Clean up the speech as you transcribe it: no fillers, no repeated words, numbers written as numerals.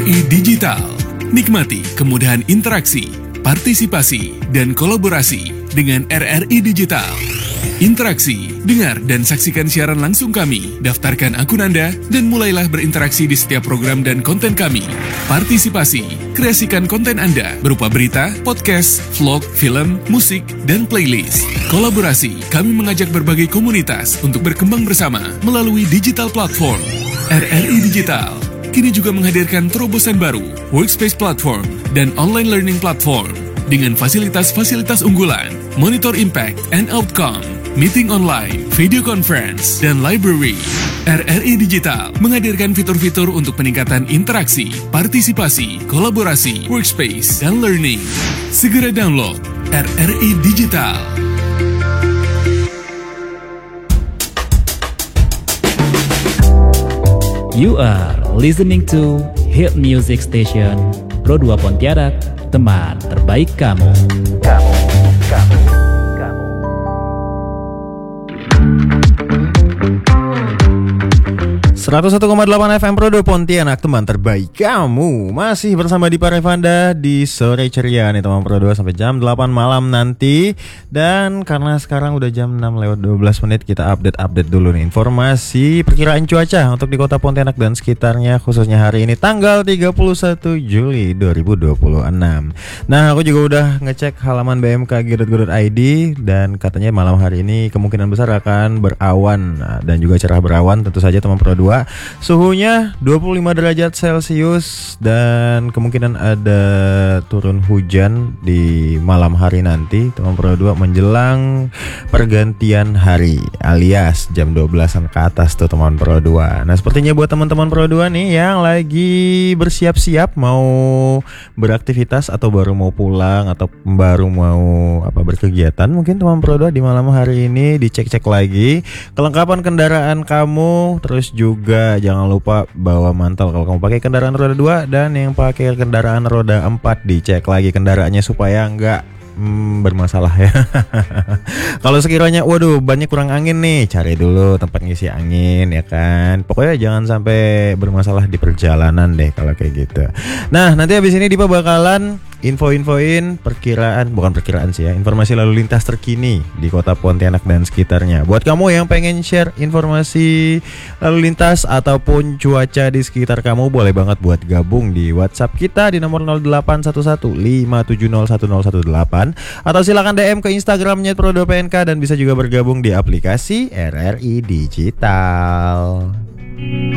RRI Digital. Nikmati kemudahan interaksi, partisipasi, dan kolaborasi dengan RRI Digital. Interaksi, dengar dan saksikan siaran langsung kami, daftarkan akun Anda, dan mulailah berinteraksi di setiap program dan konten kami. Partisipasi, kreasikan konten Anda berupa berita, podcast, vlog, film, musik, dan playlist. Kolaborasi, kami mengajak berbagai komunitas untuk berkembang bersama melalui digital platform. RRI Digital kini juga menghadirkan terobosan baru, workspace platform, dan online learning platform dengan fasilitas-fasilitas unggulan, monitor impact and outcome, meeting online, video conference, dan library. RRI Digital menghadirkan fitur-fitur untuk peningkatan interaksi, partisipasi, kolaborasi, workspace, dan learning. Segera download RRI Digital. You are listening to Hit Music Station Pro 2 Pontianak, teman terbaik kamu. 101,8 FM Pro 2 Pontianak, teman terbaik kamu. Masih bersama Dipa Revanda di Sore Ceria nih teman Pro 2 sampai jam 8 malam nanti. Dan karena sekarang udah jam 6:12, kita update dulu nih informasi perkiraan cuaca untuk di kota Pontianak dan sekitarnya, khususnya hari ini tanggal 31 Juli 2026. Nah, aku juga udah ngecek halaman bmkg.go.id dan katanya malam hari ini kemungkinan besar akan berawan dan juga cerah berawan tentu saja teman Pro 2. Suhunya 25 derajat Celcius dan kemungkinan ada turun hujan di malam hari nanti teman Pro 2 menjelang pergantian hari alias jam 12-an ke atas tuh teman Pro 2. Nah, sepertinya buat teman-teman Pro 2 nih yang lagi bersiap-siap mau beraktivitas atau baru mau pulang atau baru mau berkegiatan, mungkin teman Pro 2 di malam hari ini dicek-cek lagi kelengkapan kendaraan kamu, terus juga jangan lupa bawa mantel kalau kamu pakai kendaraan roda 2, dan yang pakai kendaraan roda 4 dicek lagi kendaraannya supaya enggak bermasalah ya. Kalau sekiranya waduh banyak kurang angin nih, cari dulu tempat ngisi angin ya kan. Pokoknya jangan sampai bermasalah di perjalanan deh kalau kayak gitu. Nah, nanti habis ini Dipa bakalan infoin informasi lalu lintas terkini di kota Pontianak dan sekitarnya. Buat kamu yang pengen share informasi lalu lintas ataupun cuaca di sekitar kamu, boleh banget buat gabung di WhatsApp kita di nomor 081157010118 atau silakan DM ke Instagramnya Pro2PNK dan bisa juga bergabung di aplikasi RRI Digital.